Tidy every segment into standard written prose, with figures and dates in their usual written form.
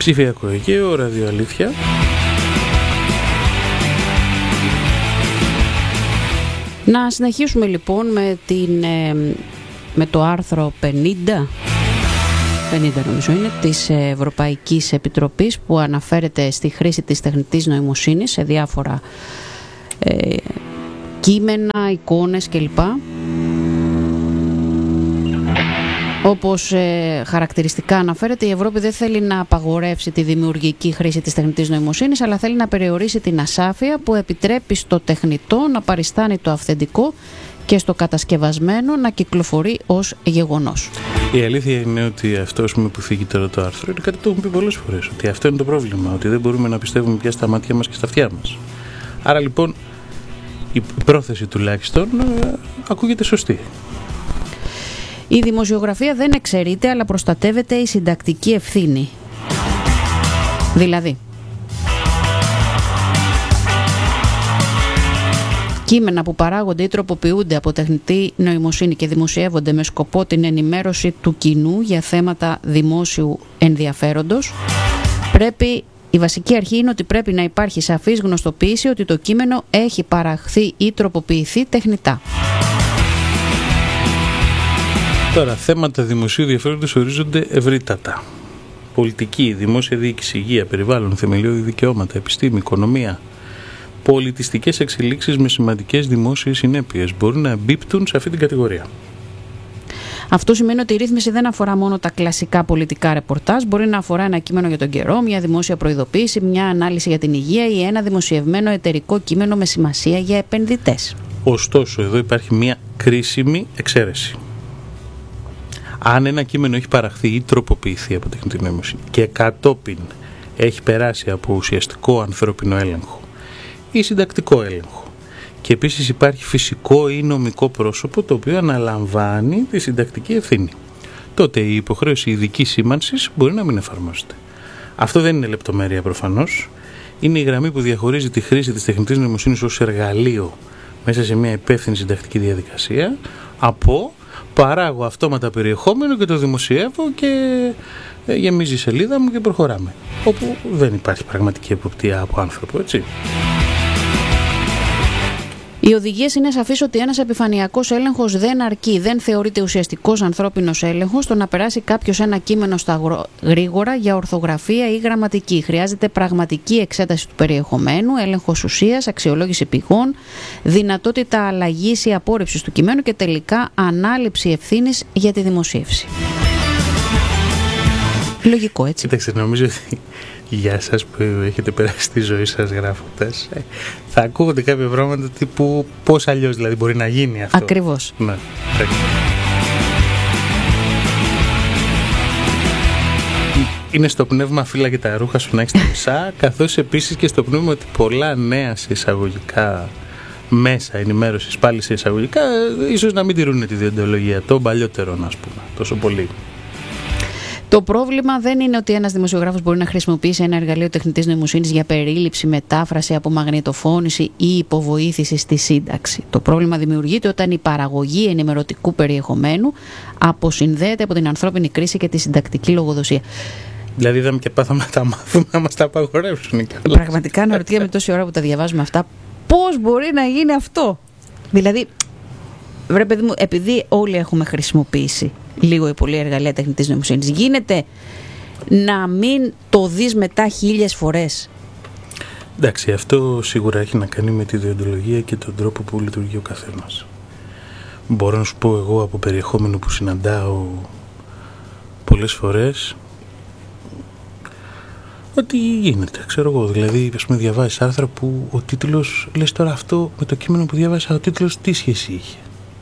Ψηφιακό Αιγαίο, ραδιοαλήθεια. Να συνεχίσουμε λοιπόν με το άρθρο 50 νομίζω είναι, της Ευρωπαϊκής Επιτροπής, που αναφέρεται στη χρήση της τεχνητής νοημοσύνης σε διάφορα κείμενα, εικόνες κλπ. Όπως χαρακτηριστικά αναφέρεται, η Ευρώπη δεν θέλει να απαγορεύσει τη δημιουργική χρήση της τεχνητής νοημοσύνης, αλλά θέλει να περιορίσει την ασάφεια που επιτρέπει στο τεχνητό να παριστάνει το αυθεντικό και στο κατασκευασμένο να κυκλοφορεί ως γεγονός. Η αλήθεια είναι ότι αυτό που θίγει τώρα το άρθρο είναι κάτι που έχουμε πει πολλές φορές, ότι αυτό είναι το πρόβλημα, ότι δεν μπορούμε να πιστεύουμε πια στα μάτια μας και στα αυτιά μας. Άρα λοιπόν η πρόθεση τουλάχιστον ακούγεται σωστή. Η δημοσιογραφία δεν εξαιρείται, αλλά προστατεύεται η συντακτική ευθύνη. Δηλαδή, κείμενα που παράγονται ή τροποποιούνται από τεχνητή νοημοσύνη και δημοσιεύονται με σκοπό την ενημέρωση του κοινού για θέματα δημόσιου ενδιαφέροντος, η βασική αρχή είναι ότι πρέπει να υπάρχει σαφής γνωστοποίηση ότι το κείμενο έχει παραχθεί ή τροποποιηθεί τεχνητά. Τώρα, θέματα δημοσίου ενδιαφέροντος ορίζονται ευρύτατα. Πολιτική, δημόσια διοίκηση, υγεία, περιβάλλον, θεμελιώδη δικαιώματα, επιστήμη, οικονομία. Πολιτιστικές εξελίξεις με σημαντικές δημόσιες συνέπειες μπορούν να εμπίπτουν σε αυτή την κατηγορία. Αυτό σημαίνει ότι η ρύθμιση δεν αφορά μόνο τα κλασικά πολιτικά ρεπορτάζ, μπορεί να αφορά ένα κείμενο για τον καιρό, μια δημόσια προειδοποίηση, μια ανάλυση για την υγεία ή ένα δημοσιευμένο εταιρικό κείμενο με σημασία για επενδυτές. Ωστόσο, εδώ υπάρχει μια κρίσιμη εξαίρεση. Αν ένα κείμενο έχει παραχθεί ή τροποποιηθεί από τεχνητή νοημοσύνη και κατόπιν έχει περάσει από ουσιαστικό ανθρώπινο έλεγχο ή συντακτικό έλεγχο, και επίσης υπάρχει φυσικό ή νομικό πρόσωπο το οποίο αναλαμβάνει τη συντακτική ευθύνη, τότε η υποχρέωση ειδικής σήμανσης μπορεί να μην εφαρμόζεται. Αυτό δεν είναι λεπτομέρεια προφανώς. Είναι η γραμμή που διαχωρίζει τη χρήση της τεχνητής νοημοσύνης ως εργαλείο μέσα σε μια υπεύθυνη συντακτική διαδικασία από παράγω αυτόματα περιεχόμενο και το δημοσιεύω και γεμίζει η σελίδα μου και προχωράμε. Όπου δεν υπάρχει πραγματική εποπτεία από άνθρωπο, έτσι. Οι οδηγίες είναι σαφείς ότι ένας επιφανειακός έλεγχος δεν αρκεί, δεν θεωρείται ουσιαστικός ανθρώπινος έλεγχος στο να περάσει κάποιος ένα κείμενο στα γρήγορα για ορθογραφία ή γραμματική. Χρειάζεται πραγματική εξέταση του περιεχομένου, έλεγχος ουσίας, αξιολόγηση πηγών, δυνατότητα αλλαγής ή απόρριψης του κειμένου και τελικά ανάληψη ευθύνης για τη δημοσίευση. Λογικό, έτσι. Κοίταξε, νομίζω ότι για σας που έχετε περάσει τη ζωή σας γράφοντας, θα ακούγονται κάποια πράγματα τύπου πώς αλλιώς δηλαδή μπορεί να γίνει αυτό. Ακριβώς. Ναι. Είναι στο πνεύμα φύλλα και τα ρούχα σου να έχεις τα μισά, καθώς επίσης και στο πνεύμα ότι πολλά νέα σε εισαγωγικά μέσα ενημέρωσης, πάλι σε εισαγωγικά, ίσως να μην τηρούν τη διοντολογία των παλιότερων, ας πούμε, τόσο πολύ. Το πρόβλημα δεν είναι ότι ένας δημοσιογράφος μπορεί να χρησιμοποιήσει ένα εργαλείο τεχνητής νοημοσύνης για περίληψη, μετάφραση, απομαγνητοφώνηση ή υποβοήθηση στη σύνταξη. Το πρόβλημα δημιουργείται όταν η παραγωγή ενημερωτικού περιεχομένου αποσυνδέεται από την ανθρώπινη κρίση και τη συντακτική λογοδοσία. Δηλαδή είδαμε και πάθαμε να τα μάθουμε να μας τα απαγορεύσουν. Πραγματικά αναρωτιέμαι τόση ώρα που τα διαβάζουμε αυτά, πώς μπορεί να γίνει αυτό. Δηλαδή, βρε παιδί μου, επειδή όλοι έχουμε χρησιμοποιήσει λίγο ή πολύ εργαλεία τεχνητής νοημοσύνης, γίνεται να μην το δεις μετά 1000 φορές. Εντάξει, αυτό σίγουρα έχει να κάνει με τη διοντολογία και τον τρόπο που λειτουργεί ο καθένας. Μπορώ να σου πω εγώ από περιεχόμενο που συναντάω πολλές φορές ότι γίνεται, ξέρω εγώ. Δηλαδή, ας πούμε, διαβάζεις άρθρα που ο τίτλος, λες τώρα αυτό με το κείμενο που διάβασα, ο τίτλος τι σχέση είχε.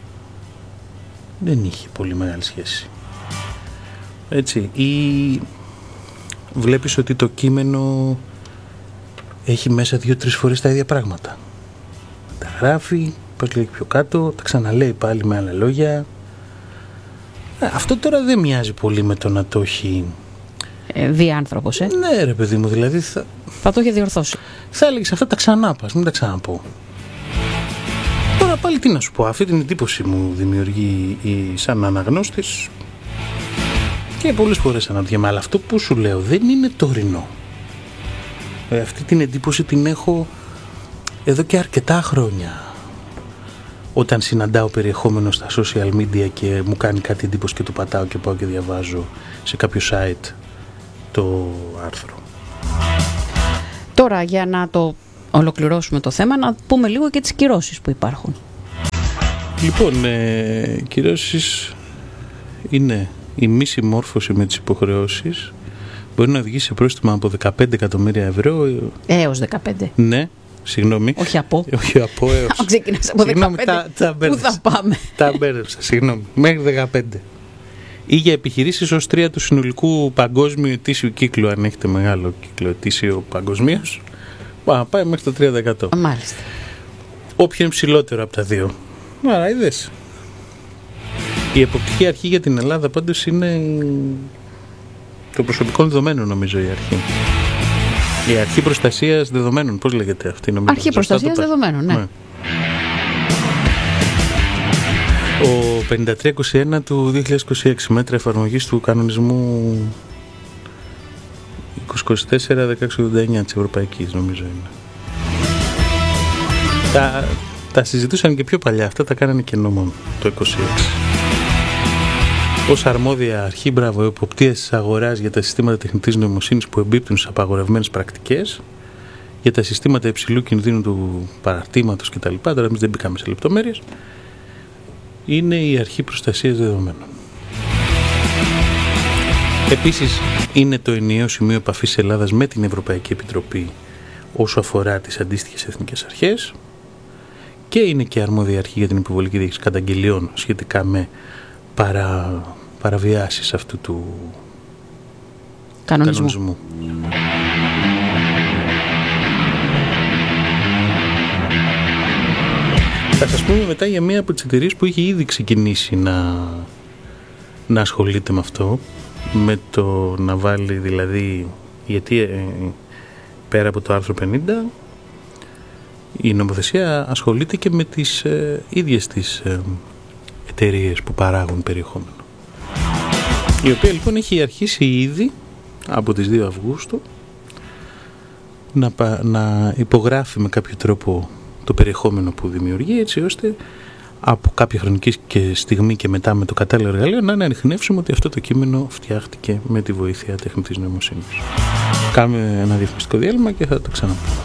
Δεν είχε πολύ μεγάλη σχέση. Έτσι, ή βλέπεις ότι το κείμενο έχει μέσα 2-3 φορές τα ίδια πράγματα. Τα γράφει, πάει λίγο πιο κάτω, τα ξαναλέει πάλι με άλλα λόγια. Αυτό τώρα δεν μοιάζει πολύ με το να το έχει δει άνθρωπος, Ναι ρε παιδί μου, δηλαδή θα το είχε διορθώσει. Θα έλεγες αυτά τα ξανά πας, μην τα ξαναπώ. Τώρα πάλι τι να σου πω, αυτή την εντύπωση μου δημιουργεί σαν αναγνώστης Και πολλές φορές αναρωτιέμαι, αλλά αυτό που σου λέω δεν είναι τωρινό. Αυτή την εντύπωση την έχω εδώ και αρκετά χρόνια. Όταν συναντάω περιεχόμενο στα social media και μου κάνει κάτι εντύπωση και το πατάω και πάω και διαβάζω σε κάποιο site το άρθρο. Τώρα, για να το ολοκληρώσουμε το θέμα, να πούμε λίγο και τις κυρώσεις που υπάρχουν. Λοιπόν, κυρώσεις είναι η μη συμμόρφωση με τις υποχρεώσεις. Μπορεί να οδηγήσει σε πρόστιμα από 15 εκατομμύρια ευρώ. Έως 15. Ναι, συγγνώμη. Όχι από. Όχι από έως. Αν ξεκινάς από 15, πού θα πάμε? Τα μπέρδεψα, συγγνώμη. Μέχρι 15. Ή για επιχειρήσεις ως 3 του συνολικού παγκόσμιου ετήσιου κύκλου, αν έχετε μεγάλο κύκλο ετήσιο παγκοσμίως, πάει μέχρι το 3%. Μάλιστα. Όποιο είναι ψηλότερο από τα δύο. Άρα είδες. Η εποπτική αρχή για την Ελλάδα πάντως είναι το προσωπικό δεδομένο, νομίζω, η αρχή. Η αρχή προστασίας δεδομένων, πώς λέγεται αυτή, νομίζω. Αρχή προστασίας δεδομένων, ναι. Ο 5321 του 2026, μέτρα εφαρμογής του κανονισμού 2024-1689 της Ευρωπαϊκής, νομίζω είναι. Τα συζητούσαν και πιο παλιά, αυτά τα κάνανε και νόμο το 26. Ως αρμόδια αρχή, εποπτείας της αγοράς για τα συστήματα τεχνητής νοημοσύνης που εμπίπτουν στις απαγορευμένες πρακτικές, για τα συστήματα υψηλού κινδύνου του παραρτήματος κτλ. Τώρα εμείς δεν μπήκαμε σε λεπτομέρειες. Είναι η αρχή προστασίας δεδομένων. Επίσης, είναι το ενιαίο σημείο επαφής της Ελλάδας με την Ευρωπαϊκή Επιτροπή όσο αφορά τις αντίστοιχες εθνικές αρχές και είναι και αρμόδια αρχή για την υποβολική διοίκηση καταγγελιών σχετικά με παραβιάσεις αυτού του κανονισμού. Θα σας πούμε μετά για μία από τις εταιρείες που είχε ήδη ξεκινήσει να ασχολείται με αυτό, με το να βάλει δηλαδή, γιατί πέρα από το άρθρο 50 η νομοθεσία ασχολείται και με τις ίδιες τις εταιρείες που παράγουν περιεχόμενο, η οποία λοιπόν έχει αρχίσει ήδη από τις 2 Αυγούστου να υπογράφει με κάποιο τρόπο το περιεχόμενο που δημιουργεί, έτσι ώστε από κάποια χρονική και στιγμή και μετά με το κατάλληλο εργαλείο να ανιχνεύσουμε ότι αυτό το κείμενο φτιάχτηκε με τη βοήθεια τεχνητής νοημοσύνης. Κάνουμε ένα διαφημιστικό διάλειμμα και θα το ξαναπούμε.